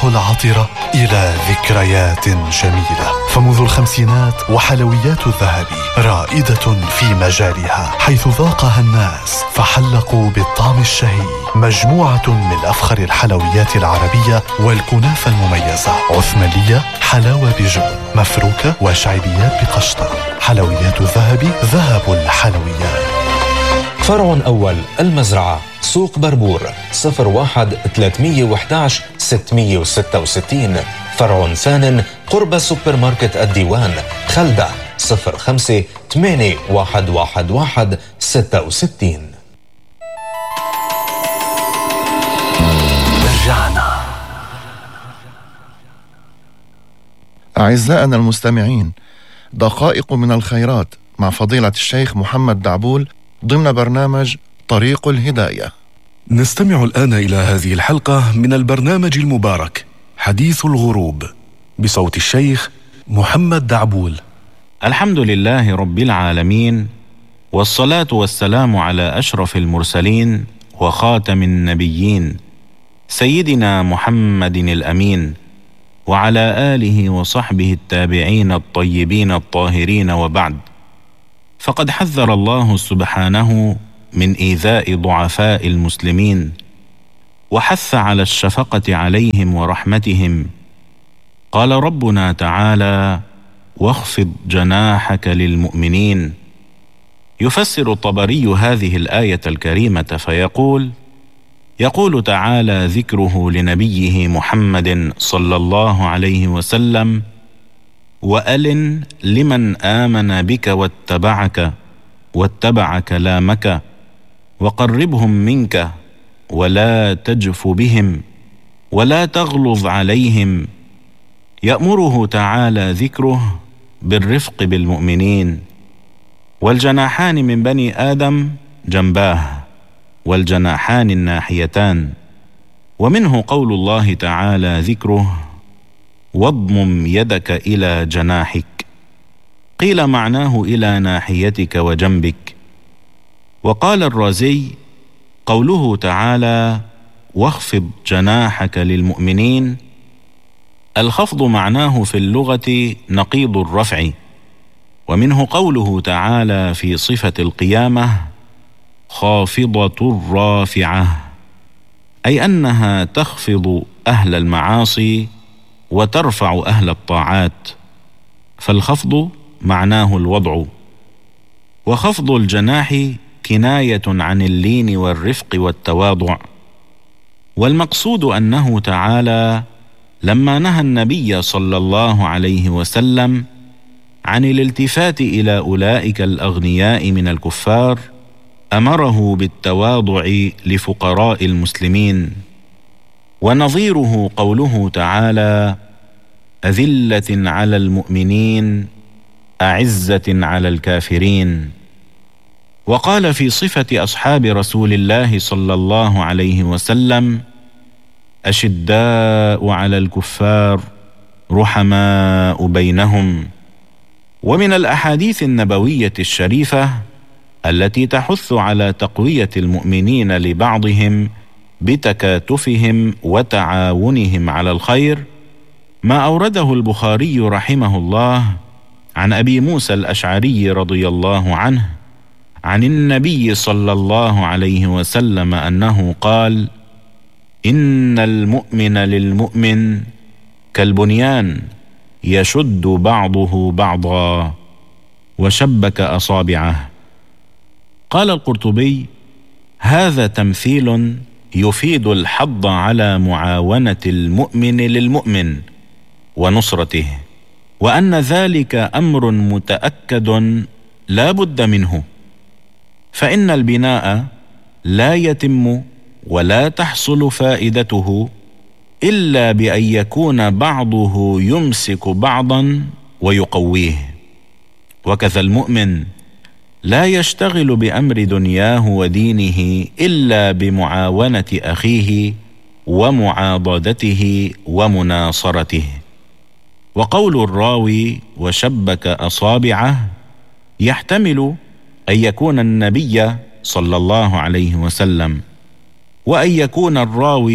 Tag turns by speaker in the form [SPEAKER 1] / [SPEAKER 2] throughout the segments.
[SPEAKER 1] الروح العطرة إلى ذكريات جميلة. فمنذ الخمسينات وحلويات الذهب رائدة في مجالها، حيث ذاقها الناس فحلقوا بالطعم الشهي. مجموعة من أفخر الحلويات العربية والكنافة المميزة: عثمانية، حلاوة بجبن، مفروكة، وشعبيات بقشطة. حلويات الذهب، ذهب الحلويات.
[SPEAKER 2] فرع أول المزرعة، سوق بربور، 01-311-666. فرع ثان قرب سوبر ماركت الديوان، خلدة، 05-8111-66.
[SPEAKER 1] رجعنا.
[SPEAKER 3] أعزائنا المستمعين، دقائق من الخيرات مع فضيلة الشيخ محمد دعبول ضمن برنامج طريق الهداية.
[SPEAKER 4] نستمع الآن إلى هذه الحلقة من البرنامج المبارك حديث الغروب بصوت الشيخ محمد دعبول.
[SPEAKER 5] الحمد لله رب العالمين، والصلاة والسلام على أشرف المرسلين وخاتم النبيين سيدنا محمد الأمين، وعلى آله وصحبه التابعين الطيبين الطاهرين، وبعد. فقد حذر الله سبحانه من إيذاء ضعفاء المسلمين، وحث على الشفقة عليهم ورحمتهم. قال ربنا تعالى: واخفض جناحك للمؤمنين. يفسر الطبري هذه الآية الكريمة فيقول: يقول تعالى ذكره لنبيه محمد صلى الله عليه وسلم: وألن لمن آمن بك واتبع كلامك، وقربهم منك ولا تجف بهم ولا تغلظ عليهم. يأمره تعالى ذكره بالرفق بالمؤمنين. والجناحان من بني آدم جنباه، والجناحان الناحيتان. ومنه قول الله تعالى ذكره: واضمم يدك إلى جناحك. قيل معناه إلى ناحيتك وجنبك. وقال الرازي: قوله تعالى: واخفض جناحك للمؤمنين، الخفض معناه في اللغة نقيض الرفع. ومنه قوله تعالى في صفة القيامة: خافضة رافعة، أي أنها تخفض أهل المعاصي وترفع أهل الطاعات. فالخفض معناه الوضع. وخفض الجناح كناية عن اللين والرفق والتواضع. والمقصود أنه تعالى لما نهى النبي صلى الله عليه وسلم عن الالتفات إلى أولئك الأغنياء من الكفار، أمره بالتواضع لفقراء المسلمين. ونظيره قوله تعالى: أذلة على المؤمنين أعزة على الكافرين. وقال في صفة أصحاب رسول الله صلى الله عليه وسلم: أشداء على الكفار رحماء بينهم. ومن الأحاديث النبوية الشريفة التي تحث على تقوية المؤمنين لبعضهم بتكاتفهم وتعاونهم على الخير ما أورده البخاري رحمه الله عن أبي موسى الأشعري رضي الله عنه عن النبي صلى الله عليه وسلم أنه قال: إن المؤمن للمؤمن كالبنيان يشد بعضه بعضا، وشبك أصابعه. قال القرطبي: هذا تمثيل يفيد الحض على معاونة المؤمن للمؤمن ونصرته، وأن ذلك أمر متأكد لا بد منه. فإن البناء لا يتم ولا تحصل فائدته إلا بأن يكون بعضه يمسك بعضا ويقويه. وكذا المؤمن لا يشتغل بأمر دنياه ودينه إلا بمعاونة أخيه ومعاضدته ومناصرته. وقول الراوي وشبك أصابعه يحتمل أن يكون النبي صلى الله عليه وسلم، وأن يكون الراوي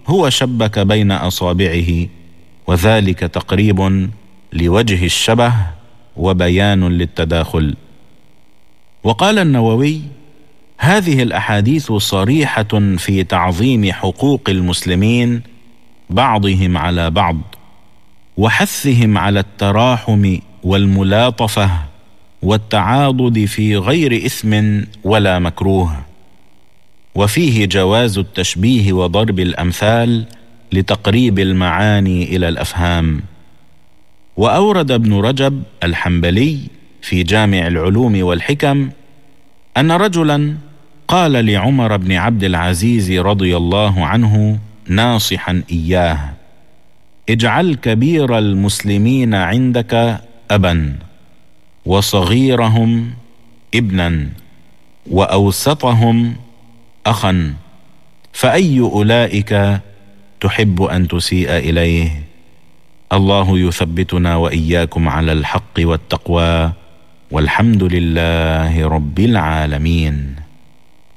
[SPEAKER 5] هو شبك بين أصابعه، وذلك تقريب لوجه الشبه وبيان للتداخل. وقال النووي: هذه الأحاديث صريحة في تعظيم حقوق المسلمين بعضهم على بعض، وحثهم على التراحم والملاطفة والتعاضد في غير إثم ولا مكروه، وفيه جواز التشبيه وضرب الأمثال لتقريب المعاني إلى الأفهام. وأورد ابن رجب الحنبلي في جامع العلوم والحكم أن رجلا قال لعمر بن عبد العزيز رضي الله عنه ناصحا إياه: اجعل كبير المسلمين عندك أبا، وصغيرهم ابنا، وأوسطهم أخا، فأي أولئك تحب أن تسيء إليه؟ الله يثبتنا وإياكم على الحق والتقوى، والحمد لله رب العالمين.